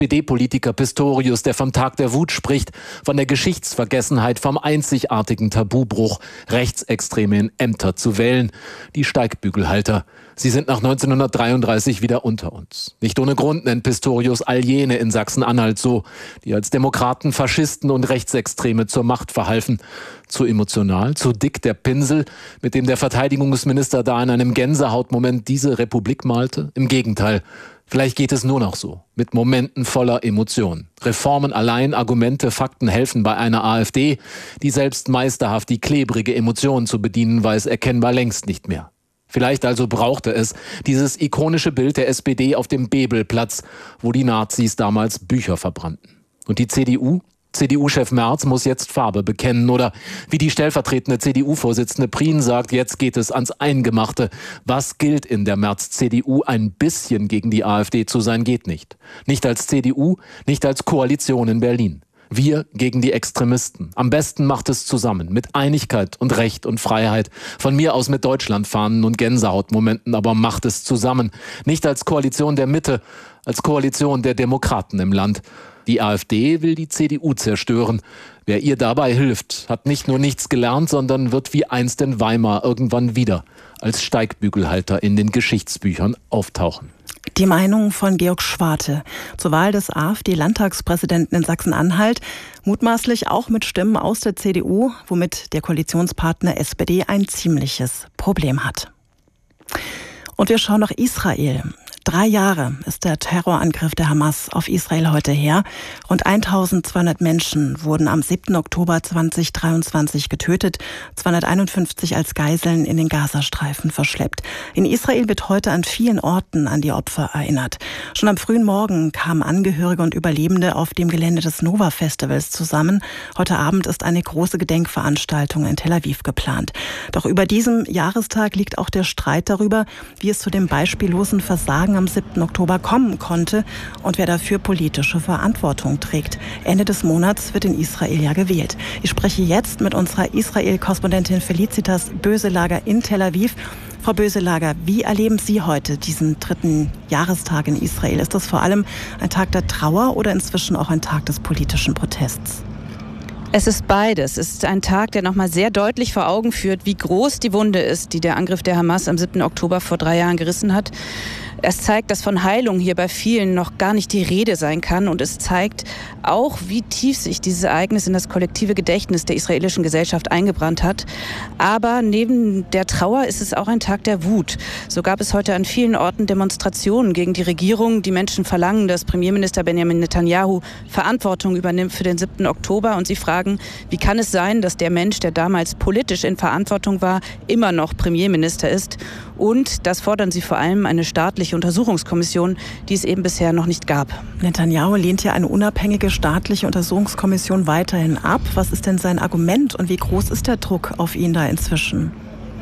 SPD-Politiker Pistorius, der vom Tag der Wut spricht, von der Geschichtsvergessenheit, vom einzigartigen Tabubruch, Rechtsextreme in Ämter zu wählen. Die Steigbügelhalter. Sie sind nach 1933 wieder unter uns. Nicht ohne Grund nennt Pistorius all jene in Sachsen-Anhalt so, die als Demokraten, Faschisten und Rechtsextreme zur Macht verhalfen. Zu emotional, zu dick der Pinsel, mit dem der Verteidigungsminister da in einem Gänsehautmoment diese Republik malte? Im Gegenteil. Vielleicht geht es nur noch so, mit Momenten voller Emotionen. Reformen allein, Argumente, Fakten helfen bei einer AfD, die selbst meisterhaft die klebrige Emotion zu bedienen weiß, erkennbar längst nicht mehr. Vielleicht also brauchte es dieses ikonische Bild der SPD auf dem Bebelplatz, wo die Nazis damals Bücher verbrannten. Und die CDU? CDU-Chef Merz muss jetzt Farbe bekennen oder wie die stellvertretende CDU-Vorsitzende Prien sagt, jetzt geht es ans Eingemachte. Was gilt in der Merz-CDU? Ein bisschen gegen die AfD zu sein geht nicht. Nicht als CDU, nicht als Koalition in Berlin. Wir gegen die Extremisten. Am besten macht es zusammen, mit Einigkeit und Recht und Freiheit. Von mir aus mit Deutschlandfahnen und Gänsehautmomenten, aber macht es zusammen. Nicht als Koalition der Mitte, als Koalition der Demokraten im Land. Die AfD will die CDU zerstören. Wer ihr dabei hilft, hat nicht nur nichts gelernt, sondern wird wie einst in Weimar irgendwann wieder als Steigbügelhalter in den Geschichtsbüchern auftauchen. Die Meinung von Georg Schwarte zur Wahl des AfD-Landtagspräsidenten in Sachsen-Anhalt, mutmaßlich auch mit Stimmen aus der CDU, womit der Koalitionspartner SPD ein ziemliches Problem hat. Und wir schauen nach Israel. 3 Jahre ist der Terrorangriff der Hamas auf Israel heute her. Rund 1200 Menschen wurden am 7. Oktober 2023 getötet, 251 als Geiseln in den Gazastreifen verschleppt. In Israel wird heute an vielen Orten an die Opfer erinnert. Schon am frühen Morgen kamen Angehörige und Überlebende auf dem Gelände des Nova-Festivals zusammen. Heute Abend ist eine große Gedenkveranstaltung in Tel Aviv geplant. Doch über diesem Jahrestag liegt auch der Streit darüber, wie es zu dem beispiellosen Versagen am 7. Oktober kommen konnte und wer dafür politische Verantwortung trägt. Ende des Monats wird in Israel ja gewählt. Ich spreche jetzt mit unserer Israel-Korrespondentin Felicitas Böselager in Tel Aviv. Frau Böselager, wie erleben Sie heute diesen 3. Jahrestag in Israel? Ist das vor allem ein Tag der Trauer oder inzwischen auch ein Tag des politischen Protests? Es ist beides. Es ist ein Tag, der nochmal sehr deutlich vor Augen führt, wie groß die Wunde ist, die der Angriff der Hamas am 7. Oktober vor 3 Jahren gerissen hat. Es zeigt, dass von Heilung hier bei vielen noch gar nicht die Rede sein kann. Und es zeigt auch, wie tief sich dieses Ereignis in das kollektive Gedächtnis der israelischen Gesellschaft eingebrannt hat. Aber neben der Trauer ist es auch ein Tag der Wut. So gab es heute an vielen Orten Demonstrationen gegen die Regierung. Die Menschen verlangen, dass Premierminister Benjamin Netanyahu Verantwortung übernimmt für den 7. Oktober. Und sie fragen, wie kann es sein, dass der Mensch, der damals politisch in Verantwortung war, immer noch Premierminister ist? Und das fordern sie vor allem eine staatliche Untersuchungskommission, die es eben bisher noch nicht gab. Netanyahu lehnt ja eine unabhängige staatliche Untersuchungskommission weiterhin ab. Was ist denn sein Argument und wie groß ist der Druck auf ihn da inzwischen?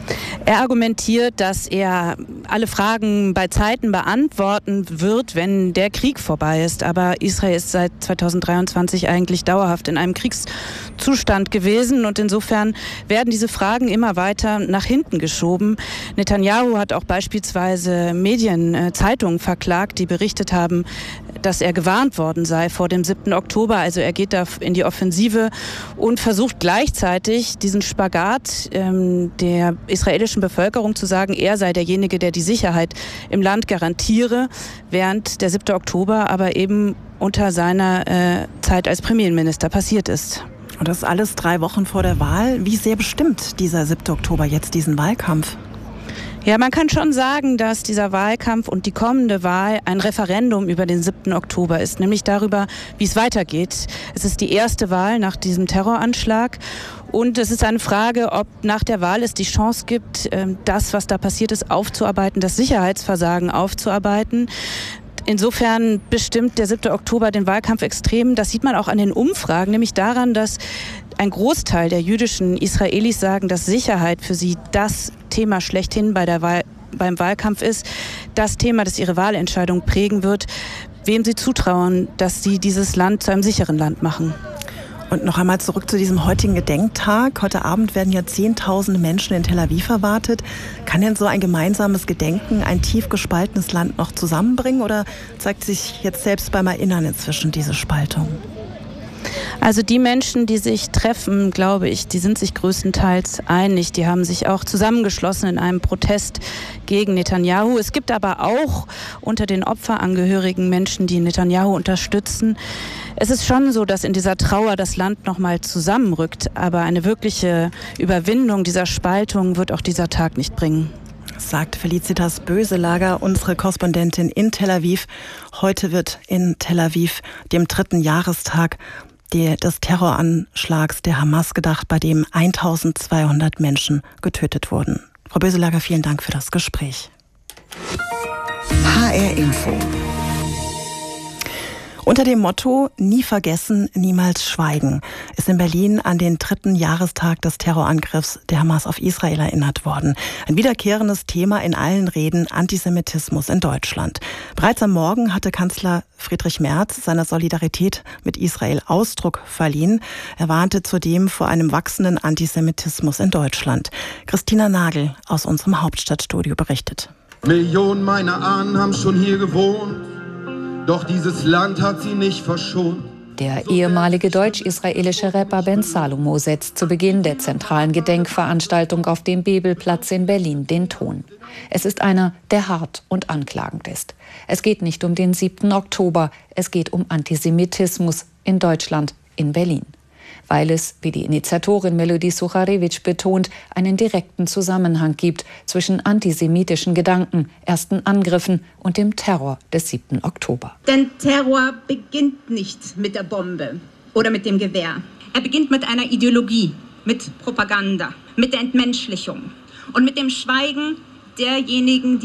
Er argumentiert, dass er alle Fragen bei Zeiten beantworten wird, wenn der Krieg vorbei ist. Aber Israel ist seit 2023 eigentlich dauerhaft in einem Kriegszustand gewesen. Und insofern werden diese Fragen immer weiter nach hinten geschoben. Netanyahu hat auch beispielsweise Medien, Zeitungen verklagt, die berichtet haben, dass er gewarnt worden sei vor dem 7. Oktober. Also er geht da in die Offensive und versucht gleichzeitig diesen Spagat der israelischen Bevölkerung zu sagen, er sei derjenige, der die Sicherheit im Land garantiere, während der 7. Oktober aber eben unter seiner Zeit als Premierminister passiert ist. Und das alles 3 Wochen vor der Wahl. Wie sehr bestimmt dieser 7. Oktober jetzt diesen Wahlkampf? Ja, man kann schon sagen, dass dieser Wahlkampf und die kommende Wahl ein Referendum über den 7. Oktober ist, nämlich darüber, wie es weitergeht. Es ist die erste Wahl nach diesem Terroranschlag und es ist eine Frage, ob nach der Wahl es die Chance gibt, das, was da passiert ist, aufzuarbeiten, das Sicherheitsversagen aufzuarbeiten. Insofern bestimmt der 7. Oktober den Wahlkampf extrem. Das sieht man auch an den Umfragen, nämlich daran, dass ein Großteil der jüdischen Israelis sagen, dass Sicherheit für sie das Thema schlechthin beim Wahlkampf ist. Das Thema, das ihre Wahlentscheidung prägen wird, wem sie zutrauen, dass sie dieses Land zu einem sicheren Land machen. Und noch einmal zurück zu diesem heutigen Gedenktag. Heute Abend werden ja Zehntausende Menschen in Tel Aviv erwartet. Kann denn so ein gemeinsames Gedenken ein tief gespaltenes Land noch zusammenbringen oder zeigt sich jetzt selbst beim Erinnern inzwischen diese Spaltung? Also die Menschen, die sich treffen, glaube ich, die sind sich größtenteils einig. Die haben sich auch zusammengeschlossen in einem Protest gegen Netanyahu. Es gibt aber auch unter den Opferangehörigen Menschen, die Netanyahu unterstützen. Es ist schon so, dass in dieser Trauer das Land nochmal zusammenrückt. Aber eine wirkliche Überwindung dieser Spaltung wird auch dieser Tag nicht bringen. Sagt Felicitas Böselager, unsere Korrespondentin in Tel Aviv. Heute wird in Tel Aviv, dem 3. Jahrestag des Terroranschlags der Hamas gedacht, bei dem 1200 Menschen getötet wurden. Frau Böselager, vielen Dank für das Gespräch. HR Info. Unter dem Motto "Nie vergessen, niemals schweigen" ist in Berlin an den 3. Jahrestag des Terrorangriffs der Hamas auf Israel erinnert worden. Ein wiederkehrendes Thema in allen Reden: Antisemitismus in Deutschland. Bereits am Morgen hatte Kanzler Friedrich Merz seiner Solidarität mit Israel Ausdruck verliehen. Er warnte zudem vor einem wachsenden Antisemitismus in Deutschland. Christina Nagel aus unserem Hauptstadtstudio berichtet. Millionen meiner Ahnen haben schon hier gewohnt. Doch dieses Land hat sie nicht verschont. Der ehemalige deutsch-israelische Rapper Ben Salomo setzt zu Beginn der zentralen Gedenkveranstaltung auf dem Bebelplatz in Berlin den Ton. Es ist einer, der hart und anklagend ist. Es geht nicht um den 7. Oktober, es geht um Antisemitismus in Deutschland, in Berlin. Weil es, wie die Initiatorin Melodie Sucharewitsch betont, einen direkten Zusammenhang gibt zwischen antisemitischen Gedanken, ersten Angriffen und dem Terror des 7. Oktober. Denn Terror beginnt nicht mit der Bombe oder mit dem Gewehr. Er beginnt mit einer Ideologie, mit Propaganda, mit der Entmenschlichung und mit dem Schweigen derjenigen, die